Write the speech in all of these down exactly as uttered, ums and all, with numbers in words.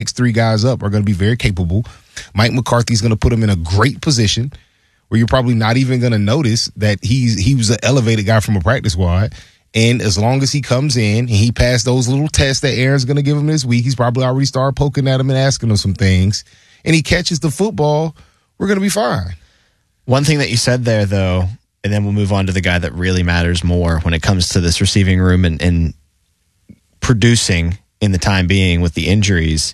next three guys up are going to be very capable. Mike McCarthy's going to put him in a great position where you're probably not even going to notice that he's he was an elevated guy from a practice squad. And as long as he comes in and he passed those little tests that Aaron's going to give him this week, he's probably already started poking at him and asking him some things, and he catches the football, we're going to be fine. One thing that you said there, though, and then we'll move on to the guy that really matters more when it comes to this receiving room and, and producing in the time being with the injuries,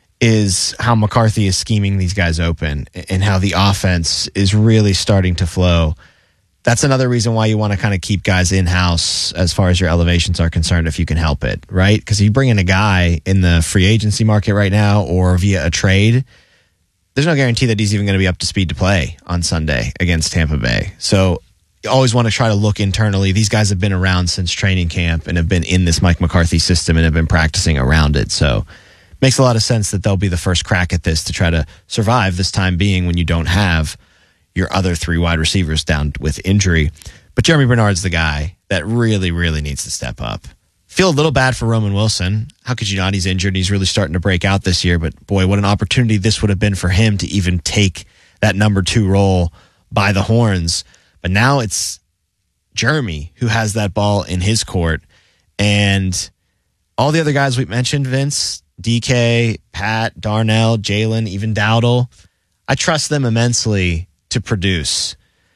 is how McCarthy is scheming these guys open and how the offense is really starting to flow. That's another reason why you want to kind of keep guys in-house as far as your elevations are concerned if you can help it, right? Because if you bring in a guy in the free agency market right now or via a trade, there's no guarantee that he's even going to be up to speed to play on Sunday against Tampa Bay. So you always want to try to look internally. These guys have been around since training camp and have been in this Mike McCarthy system and have been practicing around it. So makes a lot of sense that they'll be the first crack at this to try to survive this time being when you don't have your other three wide receivers down with injury. But Jeremy Bernard's the guy that really, really needs to step up. Feel a little bad for Roman Wilson. How could you not? He's injured. He's really starting to break out this year. But boy, what an opportunity this would have been for him to even take that number two role by the horns. But now it's Jeremy who has that ball in his court. And all the other guys we mentioned, Vince, D K, Pat, Darnell, Jalen, even Dowdle, I trust them immensely to produce.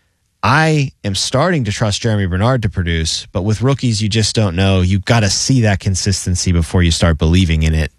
I am starting to trust Jeremy Bernard to produce, but with rookies, you just don't know. You got to see that consistency before you start believing in it.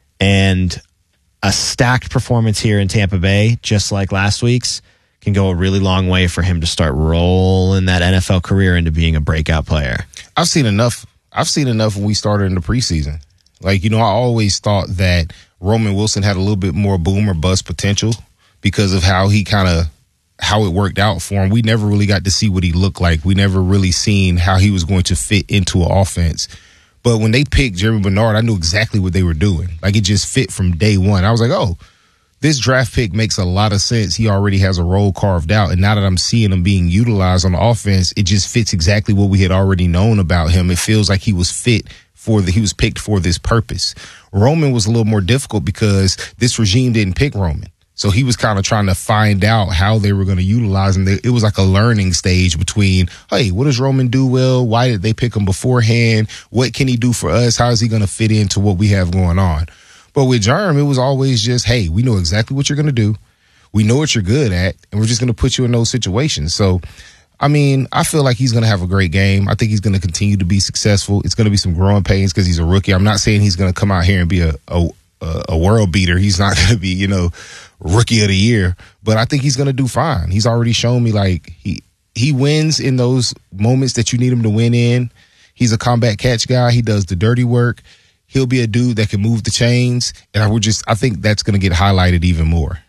And a stacked performance here in Tampa Bay, just like last week's, can go a really long way for him to start rolling that N F L career into being a breakout player. I've seen enough. I've seen enough when we started in the preseason. Like, you know, I always thought that Roman Wilson had a little bit more boom or bust potential because of how he kind of how it worked out for him. We never really got to see what he looked like. We never really seen how he was going to fit into an offense. But when they picked Jeremy Bernard, I knew exactly what they were doing. Like, it just fit from day one. I was like, oh, this draft pick makes a lot of sense. He already has a role carved out. And now that I'm seeing him being utilized on the offense, it just fits exactly what we had already known about him. It feels like he was fit for the, he was picked for this purpose. Roman was a little more difficult because this regime didn't pick Roman. So he was kind of trying to find out how they were going to utilize him. It was like a learning stage between, hey, what does Roman do well? Why did they pick him beforehand? What can he do for us? How is he going to fit into what we have going on? But with Jerm, it was always just, hey, we know exactly what you're going to do. We know what you're good at, and we're just going to put you in those situations. So, I mean, I feel like he's going to have a great game. I think he's going to continue to be successful. It's going to be some growing pains because he's a rookie. I'm not saying he's going to come out here and be a, a, a world beater. He's not going to be, you know, rookie of the year, but I think he's going to do fine. He's already shown me like he he wins in those moments that you need him to win in. He's a combat catch guy. He does the dirty work. He'll be a dude that can move the chains, and I would just I think that's going to get highlighted even more.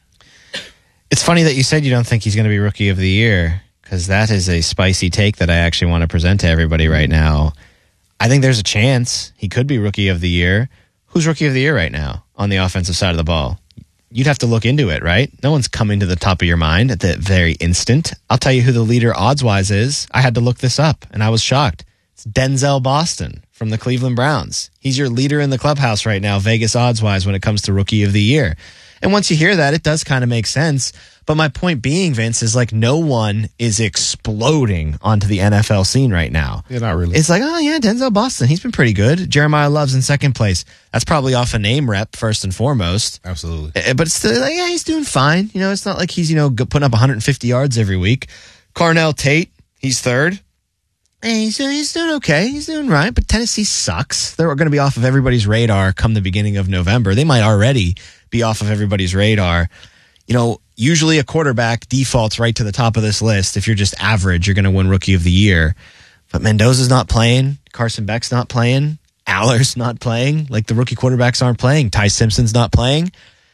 It's funny that you said you don't think he's going to be rookie of the year, because that is a spicy take that I actually want to present to everybody right now. I think there's a chance he could be rookie of the year. Who's rookie of the year right now on the offensive side of the ball? You'd have to look into it, right? No one's coming to the top of your mind at the very instant. I'll tell you who the leader odds-wise is. I had to look this up, and I was shocked. It's Denzel Boston from the Cleveland Browns. He's your leader in the clubhouse right now, Vegas odds-wise, when it comes to rookie of the year. And once you hear that, it does kind of make sense. But my point being, Vince, is like no one is exploding onto the N F L scene right now. Yeah, not really. It's like, oh, yeah, Denzel Boston. He's been pretty good. Jeremiah Love's in second place. That's probably off a name rep, first and foremost. Absolutely. But it's still like, yeah, he's doing fine. You know, it's not like he's, you know, putting up one hundred fifty yards every week. Carnell Tate, he's third. And he's, he's doing okay. He's doing right. But Tennessee sucks. They're going to be off of everybody's radar come the beginning of November. They might already be off of everybody's radar. You know, usually a quarterback defaults right to the top of this list. If you're just average, you're going to win Rookie of the Year. But Mendoza's not playing. Carson Beck's not playing. Aller's not playing. Like, the rookie quarterbacks aren't playing. Ty Simpson's not playing.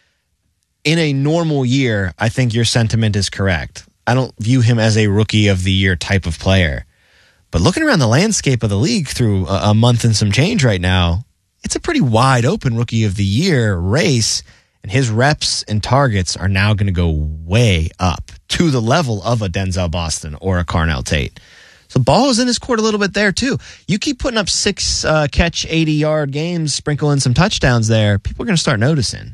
In a normal year, I think your sentiment is correct. I don't view him as a Rookie of the Year type of player. But looking around the landscape of the league through a, a month and some change right now, it's a pretty wide open Rookie of the Year race. And his reps and targets are now going to go way up to the level of a Denzel Boston or a Carnell Tate. The ball is in his court a little bit there, too. You keep putting up six uh, catch, eighty-yard games, sprinkling some touchdowns there, people are going to start noticing.